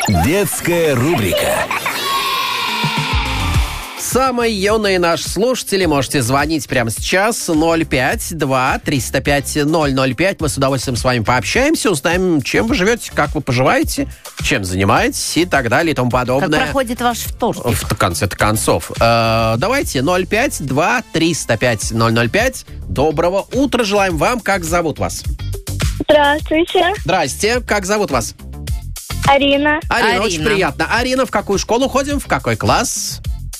Детская рубрика. Самые юные наши слушатели, можете звонить прямо сейчас 052-305-005. Мы с удовольствием с вами пообщаемся, узнаем, чем вы живете, как вы поживаете, чем занимаетесь и так далее и тому подобное. Как проходит ваш вторник? В конце-то концов. Давайте 052-305-005. Доброго утра желаем вам. Как зовут вас? Здравствуйте. Здрасте. Как зовут вас? Арина. Арина, очень приятно. Арина, в какую школу ходим? В какой класс?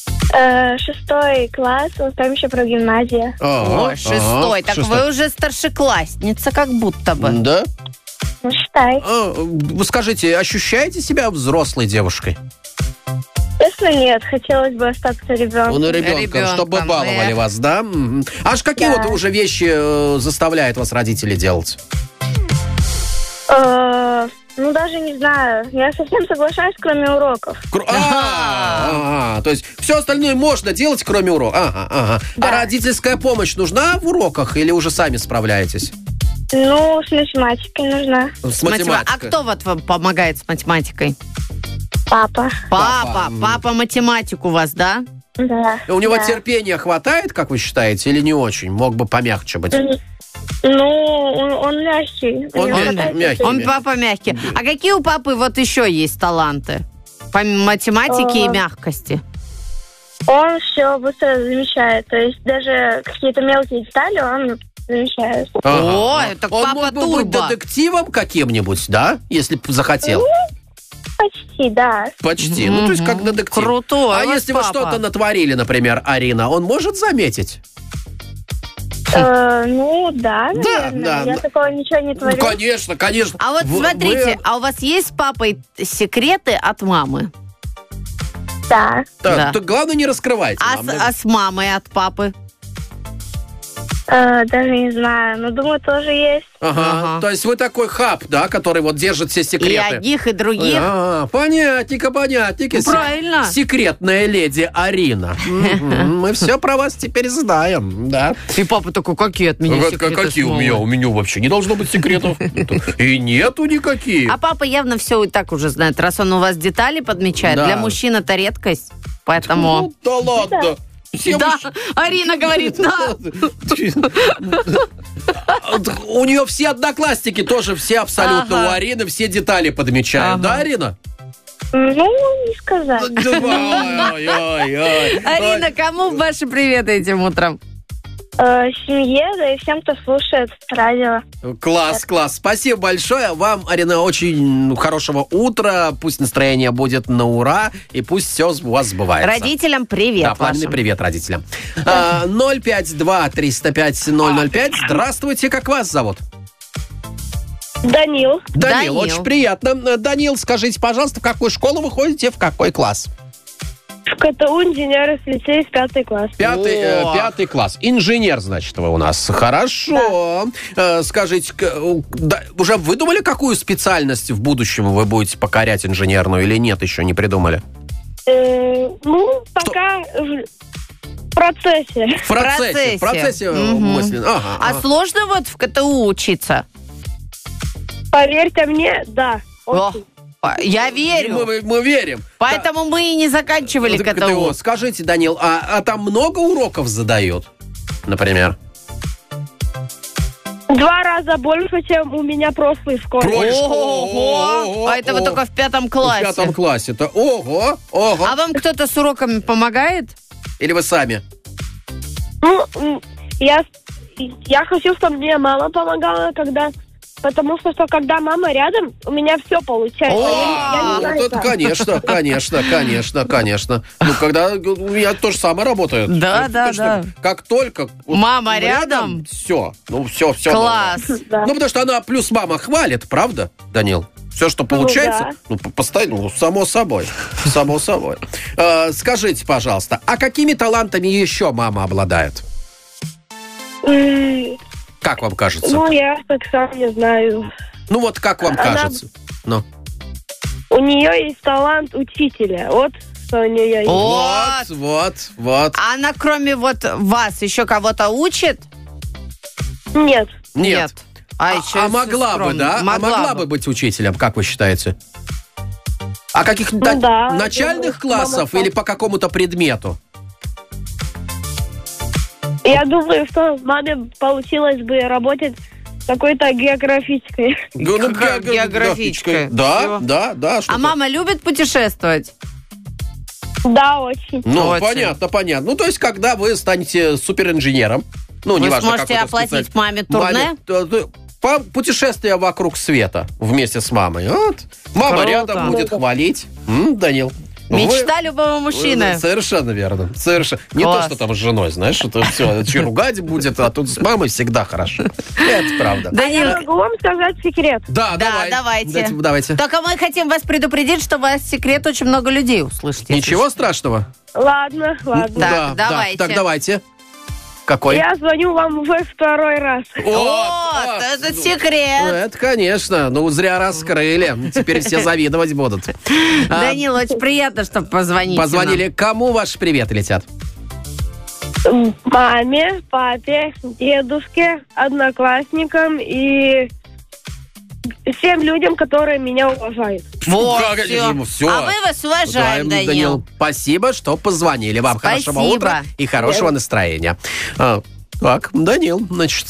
6 класс, там еще про гимназию. Ой, 6. Так вы уже старшеклассница, как будто бы. Да? Ну, считай. Вы скажите, ощущаете себя взрослой девушкой? Честно, нет. Хотелось бы остаться ребенком. Ну, ребенком, чтобы баловали вас, да? Аж какие вот уже вещи заставляют вас родители делать? Ну, даже не знаю. Я совсем соглашаюсь, кроме уроков. То есть все остальное можно делать, кроме уроков. А родительская помощь нужна в уроках или уже сами справляетесь? Ну, с математикой нужна. С математикой. А кто вот вам помогает с математикой? Папа. Папа математик у вас, да? Да. У него терпения хватает, как вы считаете, или не очень? Мог бы помягче быть? Ну, он мягкий. Он мягкий. Он папа мягкий. А какие у папы вот еще есть таланты? Помимо математики и мягкости. Он все быстро замечает. То есть даже какие-то мелкие детали он замечает. О, это Он папа мог бы быть турбо. детективом каким-нибудь, да? Если бы захотел. Почти, да. Почти. Ну, то есть как детектив. Крутой. А у вас если вы папа. что-то натворили, например, Арина, он может заметить? Ну, да, наверное. да. Я такого ничего не творю. Ну, конечно. А вот смотрите, а у вас есть с папой секреты от мамы? Да. Да. Главное, не раскрывайте. А с мамой от папы? Даже не знаю. Но думаю, тоже есть. Ага. То есть вы такой хаб, да, который вот держит все И секреты. одних, и других. Понятненько. Правильно. Секретная леди Арина. Мы все про вас теперь знаем, да. И папа такой, какие от меня секреты? Какие у меня? У меня вообще не должно быть секретов. И нету никаких. А папа явно все и так уже знает, раз он у вас детали подмечает. Да. Для мужчин это редкость, поэтому... Ну, да ладно. Да, Арина говорит, да. У нее все одноклассники тоже, все абсолютно у Арины, все детали подмечают. Да, Арина? Ну, не сказать. Арина, кому ваши приветы этим утром? Семье, да и всем, кто слушает радио. Класс. Спасибо большое. Вам, Арина, очень хорошего утра. Пусть настроение будет на ура, и пусть все у вас сбывается. Родителям привет. Да, пламенный привет родителям. 052-305-005. Здравствуйте, как вас зовут? Данил. Данил, очень приятно. Данил, скажите, пожалуйста, в какую школу вы ходите, в какой класс? В КТУ инженер-лицей, 5 класс. Пятый класс. Инженер, значит, вы у нас. Хорошо. Скажите, уже выдумали, какую специальность в будущем вы будете покорять инженерную или нет, еще не придумали? Ну, пока в процессе. В процессе мысли. А сложно вот в КТУ учиться? Поверьте мне, да. Очень. Я верю. Мы верим. Поэтому мы и не заканчивали КТУ. Скажите, Данил, а там много уроков задают, например? 2 раза больше, чем у меня прошлый в школе. Ого! А это вы только в 5 классе. В 5 классе-то. Ого! А вам кто-то с уроками помогает? Или вы сами? Ну, я хочу, чтобы мне мама помогала, потому что когда мама рядом, у меня все получается. Я не знаю, это конечно. Ну, когда у меня то же самое работает. Да. Как только мама рядом, все. Класс. Да. Ну, потому что она плюс мама хвалит, правда, Данил? Все, что получается, постоянно, само собой. Скажите, пожалуйста, а какими талантами еще мама обладает? Как вам кажется? Ну, я так сам не знаю. Ну, вот как вам кажется? Ну. У нее есть талант учителя. Вот что у нее есть. Вот. А она кроме вот вас еще кого-то учит? Нет. А еще могла бы, да? Могла бы быть учителем, как вы считаете? А каких-то Ну да, начальных думаю, классов мама или по какому-то предмету? Я думаю, что маме получилось бы работать какой-то географической. Географической. Да. А что-то. мама любит путешествовать? Да, очень. Ну, Очень. понятно. Ну, то есть, когда вы станете суперинженером, ну, Вы неважно, сможете какой-то оплатить маме турне? путешествие вокруг света вместе с мамой. Вот. Мама Круто. рядом будет хвалить. Данил. Мечта любого мужчины. Совершенно верно. Совершенно. Не Класс. то, что там с женой, знаешь, это все, ругать будет, а тут с мамой всегда хорошо. Это правда. Данил, Я могу вам сказать секрет. Да, да, давайте. Давайте. Только мы хотим вас предупредить, что вас секрет очень много людей услышит. если Ничего страшного? Ладно. Да, давайте. Так, давайте. Какой? Я звоню вам уже второй раз. Вот, это секрет. Это, конечно. Ну, зря раскрыли. Теперь все завидовать будут. Данил, очень приятно, что позвонили. Позвонили. Кому ваши приветы летят? Маме, папе, дедушке, одноклассникам и всем людям, которые меня уважают. Вот, Как всё. всё. А мы вас уважаем, Да, Данил. Спасибо, что позвонили. Вам Спасибо. хорошего утра и хорошего настроения. Так, Данил, значит,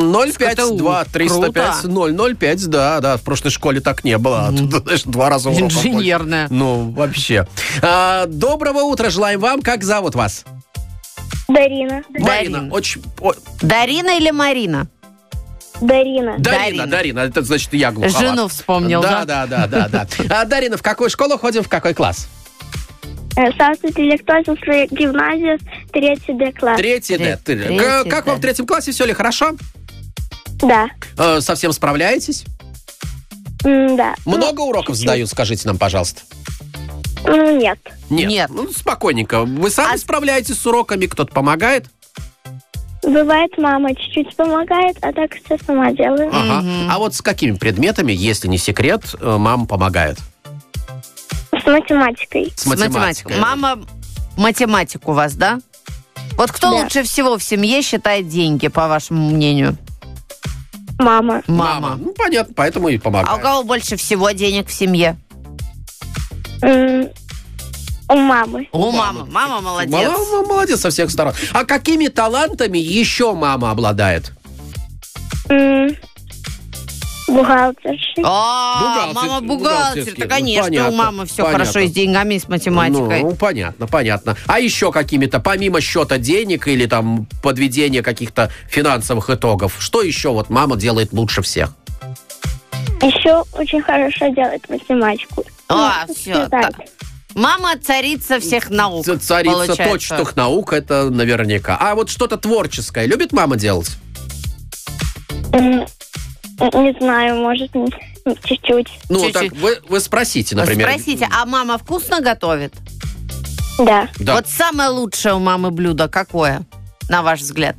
052-305-005. Да, в прошлой школе так не было. А тут, знаешь, 2 раза уроков больше. Инженерная. Ну, вообще. Доброго утра желаем вам. Как зовут вас? Дарина. Марина. Очень... Дарина или Марина? Дарина. Дарина. Это значит, я глуховат. Жену вспомнил, да? Да. Дарина, в какую школу ходим, в какой класс? Санкт-Петербургская гимназия, 3 Д класс. 3 Д. Третий Как Д. вам в 3 классе? Все ли хорошо? Да. Совсем справляетесь? Да. Много уроков задают, скажите нам, пожалуйста. Нет. Нет. Ну, спокойненько. Вы сами справляетесь с уроками? Кто-то помогает? Бывает, мама чуть-чуть помогает, а так все сама делаю. Ага. А вот с какими предметами, если не секрет, мама помогает? С математикой. С математикой. Мама математик у вас, да? Вот кто Да. лучше всего в семье считает деньги, по вашему мнению? Мама. Мама. Ну, понятно, поэтому и помогает. А у кого больше всего денег в семье? У мамы. У мамы. Мама молодец. Молодец со всех сторон. А какими талантами еще мама обладает? Бухгалтершей. Мама бухгалтер. бухгалтерский. Да, конечно, Понятно, у мамы все понятно. хорошо и с деньгами, и с математикой. Ну, понятно. А еще какими-то, помимо счета денег или там подведения каких-то финансовых итогов, что еще вот мама делает лучше всех? Еще очень хорошо делает математику. Все. считает. Мама царица всех наук. Царица получается. точных наук, это наверняка. А вот что-то творческое любит мама делать? Не знаю, может, чуть-чуть. Ну, Чуть-чуть. так вы спросите, например. Спросите, а мама вкусно готовит? Да. Да. Вот самое лучшее у мамы блюдо какое, на ваш взгляд?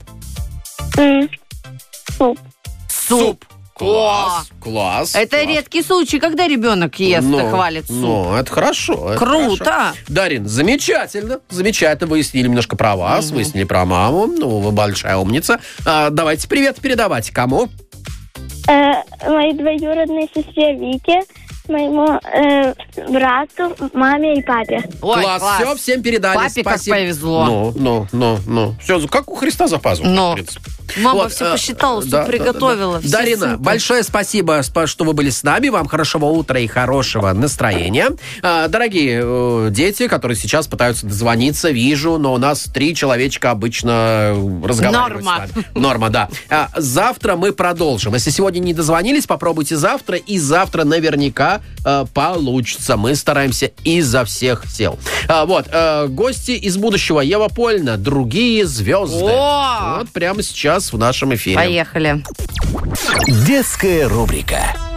Суп. Суп. Класс. Это класс. редкий случай, когда ребенок ест и хвалит суп. Ну, это хорошо. это Круто. хорошо. Дарин, замечательно. Выяснили немножко про вас, выяснили про маму. Ну, вы большая умница. Давайте привет передавать. Кому? Моей двоюродной сестре Вике, моему брату, маме и папе. Ой, класс. Все, всем передали. Папе как Спасибо. повезло. Ну. Все, как у Христа за пазухой, Ну. в принципе. Мама Вот, все посчитала, все да, приготовила. все Дарина, супы. большое спасибо, что вы были с нами. Вам хорошего утра и хорошего настроения. Дорогие дети, которые сейчас пытаются дозвониться, вижу, но у нас 3 человечка обычно разговаривают Норма. с нами. Норма, да. Завтра мы продолжим. Если сегодня не дозвонились, попробуйте завтра. И завтра наверняка получится. Мы стараемся изо всех сил. Гости из будущего. Ева Польна, другие звезды. О! Вот прямо сейчас в нашем эфире. Поехали. Детская рубрика.